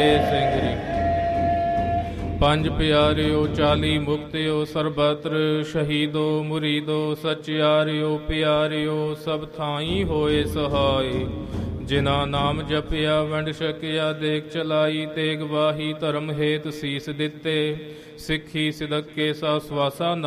ਸਿੰਘ ਜੀ। ਪੰਜ ਪਿਆਰਿਓ 40 ਮੁਕਤਿਓ ਸਰਬਤਰ ਸ਼ਹੀਦੋ ਮੁਰੀਦੋ ਸਚਿਆਰਿਓ ਪਿਆਰਿਓ ਸਭ ਥਾਈ ਹੋਏ ਸਹਾਈ। ਜਿਨਾ ਨਾਮ ਜਪਿਆ ਵੰਡ ਛਕਿਆ ਦੇਖ ਚਲਾਈ ਤੇਗ ਵਾਹੀ ਧਰਮ ਹੇਤ ਸੀਸ ਦਿੱਤੇ ਸਿੱਖੀ ਸਿਦਕੇ ਸਾ ਸਵਾਸਾ